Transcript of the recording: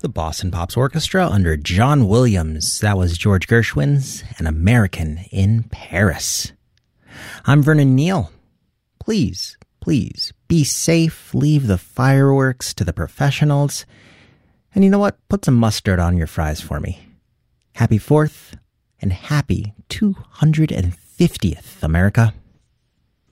The Boston Pops Orchestra under John Williams. That was George Gershwin's An American in Paris. I'm Vernon Neal. Please be safe. Leave the fireworks to the professionals. And you know what? Put some mustard on your fries for me. Happy 4th and happy 250th, America.